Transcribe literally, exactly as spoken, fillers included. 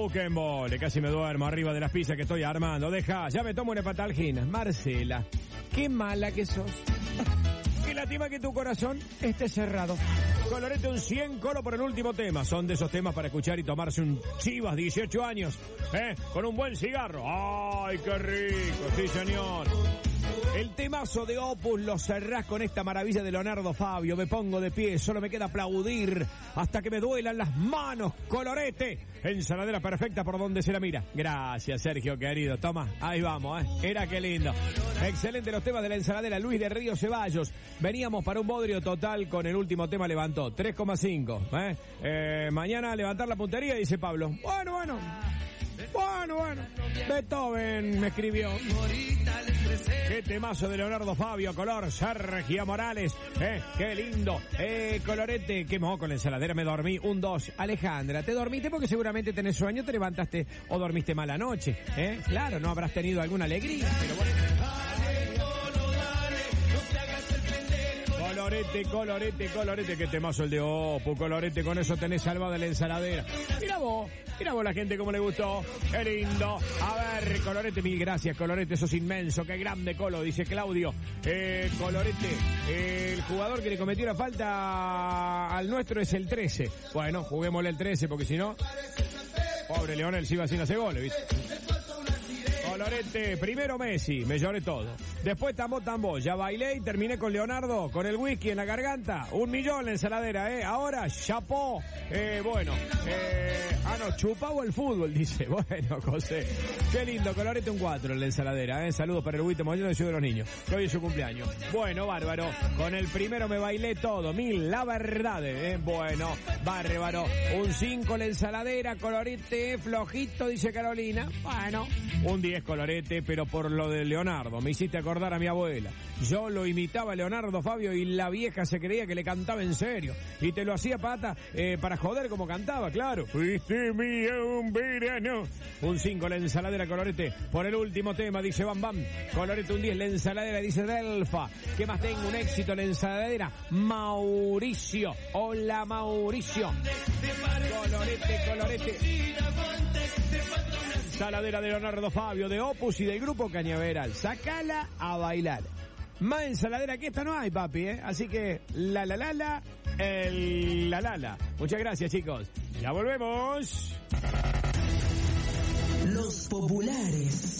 Busquen vole, casi me duermo arriba de las pizzas que estoy armando. Deja, ya me tomo una patalgina. Marcela, qué mala que sos. Qué lástima que tu corazón esté cerrado. Colorete un cien colo por el último tema. Son de esos temas para escuchar y tomarse un Chivas dieciocho años, ¿eh? Con un buen cigarro. ¡Ay, qué rico! Sí, señor. El temazo de Opus lo cerrás con esta maravilla de Leonardo Fabio. Me pongo de pie, solo me queda aplaudir hasta que me duelan las manos. Colorete, ensaladera perfecta por donde se la mira. Gracias, Sergio, querido. Toma, ahí vamos, ¿eh? Era qué lindo. Excelente los temas de la ensaladera. Luis de Río Ceballos. Veníamos para un bodrio total con el último tema, levantó tres coma cinco. ¿eh? Eh, mañana levantar la puntería, dice Pablo. Bueno, bueno. Bueno, bueno. Beethoven me escribió. Qué temazo de Leonardo Fabio, color Sergio Morales. Eh, qué lindo. Eh, Colorete, qué mojo con la ensaladera, me dormí. Un dos. Alejandra, ¿te dormiste porque seguramente tenés sueño, te levantaste o dormiste mala noche? Eh, claro, no habrás tenido alguna alegría, pero bueno. Colorete, colorete, colorete, qué temazo el de Opu, Colorete, con eso tenés salvada la ensaladera. Mira vos, mira vos la gente como le gustó, qué lindo. A ver, Colorete, mil gracias, Colorete, sos inmenso, qué grande, Colo, dice Claudio. Eh, Colorete, eh, el jugador que le cometió la falta al nuestro es el trece. Bueno, juguémosle el trece, porque si no, pobre Leonel, si iba sin hacer goles, ¿viste? Colorete, primero Messi, me lloré todo. Después tambo tambo, ya bailé y terminé con Leonardo, con el whisky en la garganta. Un millón la ensaladera, ¿eh? Ahora, chapó. Eh, bueno, eh, ah no, chupado el fútbol, dice. Bueno, José. Qué lindo, Colorete un cuatro en la ensaladera, ¿eh? Saludos para el Huito Molleno de Ciudad de los Niños, que hoy es su cumpleaños. Bueno, bárbaro. Con el primero me bailé todo, mil, la verdad, ¿eh? Bueno, bárbaro. Un cinco la ensaladera, Colorete, flojito, dice Carolina. Bueno, un diez Colorete, pero por lo de Leonardo, me hiciste acordar a mi abuela. Yo lo imitaba a Leonardo Fabio y la vieja se creía que le cantaba en serio. Y te lo hacía pata eh, para joder como cantaba, claro. Fuiste mía un verano. Un cinco la ensaladera, Colorete. Por el último tema, dice Bam Bam. Colorete un diez la ensaladera, dice Delfa. ¿Qué más tengo? Un éxito la ensaladera. Mauricio. Hola, Mauricio. Colorete, Colorete. Ensaladera de Leonardo Fabio, de Opus y del grupo Cañaveral. Sacala a bailar. Más ensaladera que esta no hay, papi, ¿eh? Así que la la la la, el la la la. Muchas gracias, chicos. Ya volvemos. Los populares.